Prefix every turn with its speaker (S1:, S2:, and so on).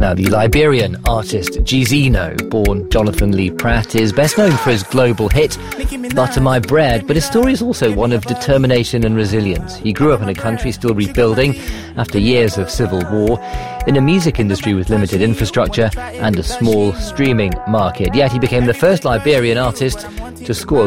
S1: Now, the Liberian artist Gizino, born Jonathan Lee Pratt, is best known for his global hit, Butter My Bread, but his story is also one of determination and resilience. He grew up in a country still rebuilding after years of civil war, in a music industry with limited infrastructure and a small streaming market. Yet he became the first Liberian artist to score